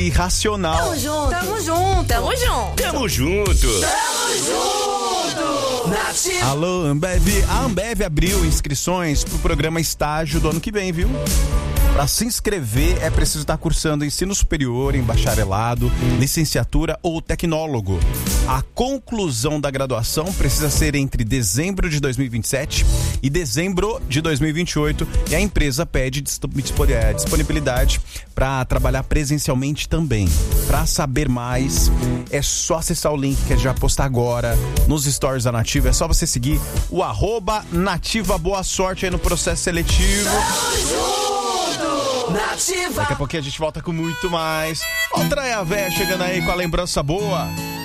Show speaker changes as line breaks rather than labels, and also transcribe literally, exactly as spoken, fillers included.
Irracional.
Tamo junto. Tamo junto. Tamo junto.
Tamo junto.
Tamo junto. Nativa.
Alô, Ambev. A Ambev abriu inscrições pro programa estágio do ano que vem, viu? Para se inscrever é preciso estar cursando ensino superior em bacharelado, licenciatura ou tecnólogo. A conclusão da graduação precisa ser entre dezembro de dois mil e vinte e sete e dezembro de dois mil e vinte e oito, e a empresa pede disponibilidade para trabalhar presencialmente também. Para saber mais, é só acessar o link que a gente vai postar agora nos stories da Nativa. É só você seguir o arroba Nativa. Boa sorte aí no processo seletivo.
Nativa.
Daqui a pouquinho a gente volta com muito mais. Outra é a véia chegando aí com a lembrança boa.